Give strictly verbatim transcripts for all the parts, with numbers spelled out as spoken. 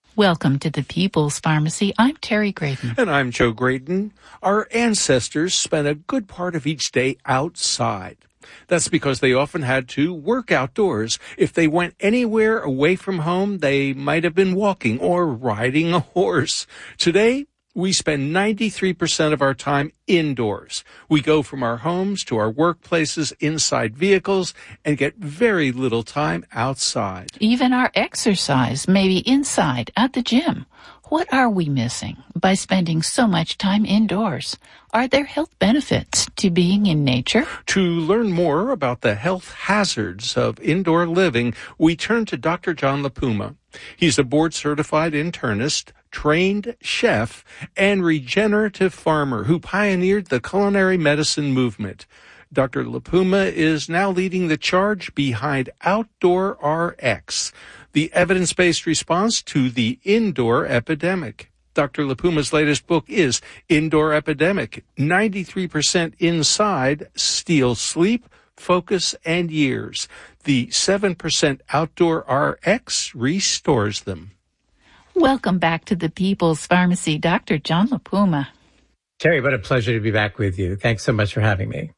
Welcome to the People's Pharmacy. I'm Terry Graydon. And I'm Joe Graydon. Our ancestors spent a good part of each day outside. That's because they often had to work outdoors. If they went anywhere away from home, they might have been walking or riding a horse. Today, we spend ninety-three percent of our time indoors. We go from our homes to our workplaces inside vehicles and get very little time outside. Even our exercise may be inside at the gym. What are we missing by spending so much time indoors? Are there health benefits to being in nature? To learn more about the health hazards of indoor living, we turn to Doctor John LaPuma. He's a board-certified internist, trained chef, and regenerative farmer who pioneered the culinary medicine movement. Doctor LaPuma is now leading the charge behind Outdoor R X, the evidence-based response to the indoor epidemic. Doctor LaPuma's latest book is Indoor Epidemic, ninety-three percent Inside, Steal Sleep, Focus, and Years. The seven percent Outdoor R X restores them. Welcome back to the People's Pharmacy, Doctor John LaPuma. Terry, what a pleasure to be back with you. Thanks so much for having me.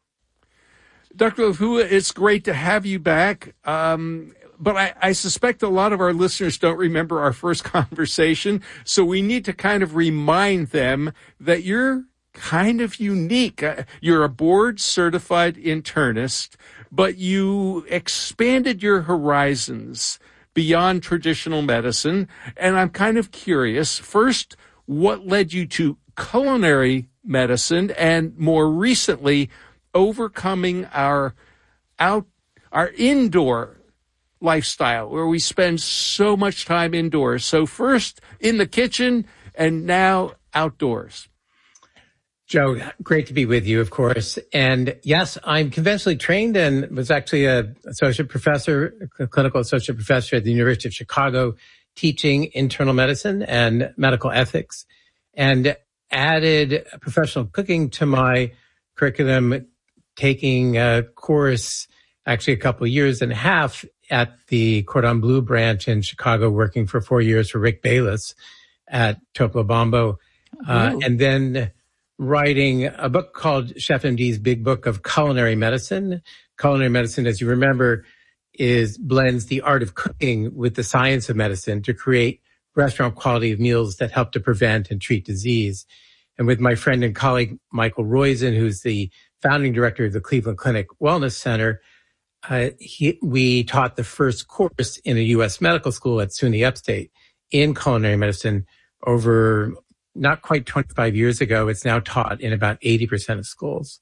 Doctor LaPuma, it's great to have you back. Um, but I, I suspect a lot of our listeners don't remember our first conversation, so we need to kind of remind them that you're kind of unique. Uh, you're a board-certified internist, but you expanded your horizons beyond traditional medicine, and I'm kind of curious, first, what led you to culinary medicine, and more recently, overcoming our out, our indoor lifestyle, where we spend so much time indoors. So first in the kitchen, and now outdoors. Joe, great to be with you, of course. And yes, I'm conventionally trained and was actually an associate professor, a clinical associate professor at the University of Chicago, teaching internal medicine and medical ethics, and added professional cooking to my curriculum, taking a course, actually a couple of years and a half at the Cordon Bleu branch in Chicago, working for four years for Rick Bayless at Topolo Bombo, uh, and then writing a book called Chef M D's Big Book of Culinary Medicine. Culinary medicine, as you remember, is blends the art of cooking with the science of medicine to create restaurant quality of meals that help to prevent and treat disease. And with my friend and colleague, Michael Roizen, who's the founding director of the Cleveland Clinic Wellness Center, uh, he, we taught the first course in a U S medical school at SUNY Upstate in culinary medicine over not quite twenty-five years ago. It's now taught in about eighty percent of schools,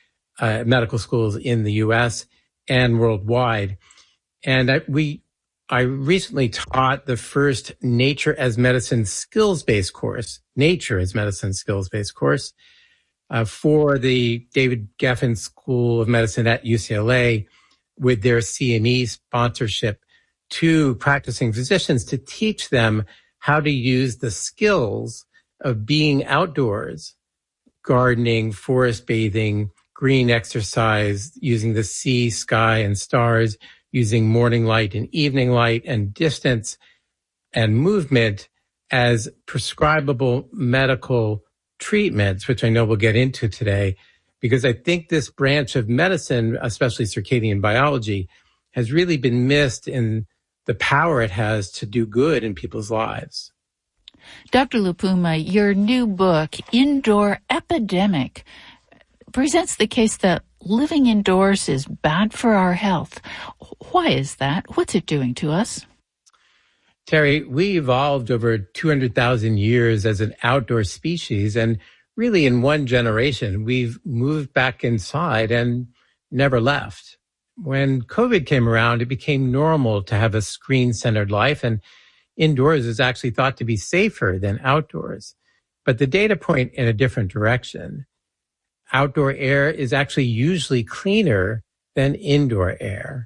uh, medical schools in the U S and worldwide. And I, we, I recently taught the first Nature as Medicine skills-based course, Nature as Medicine skills-based course, uh, for the David Geffen School of Medicine at U C L A with their C M E sponsorship to practicing physicians to teach them how to use the skills of being outdoors, gardening, forest bathing, green exercise, using the sea, sky, and stars, using morning light and evening light, and distance and movement as prescribable medical treatments, which I know we'll get into today, because I think this branch of medicine, especially circadian biology, has really been missed in the power it has to do good in people's lives. Doctor LaPuma, your new book, Indoor Epidemic, presents the case that living indoors is bad for our health. Why is that? What's it doing to us? Terry, we evolved over two hundred thousand years as an outdoor species, and really in one generation, we've moved back inside and never left. When COVID came around, it became normal to have a screen-centered life, and indoors is actually thought to be safer than outdoors. But the data point in a different direction. Outdoor air is actually usually cleaner than indoor air.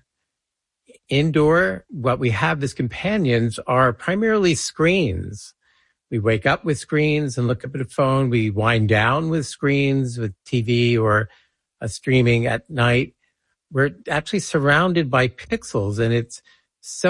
Indoor, what we have as companions are primarily screens. We wake up with screens and look up at a phone. We wind down with screens, with T V or uh, streaming at night. We're actually surrounded by pixels, and it's so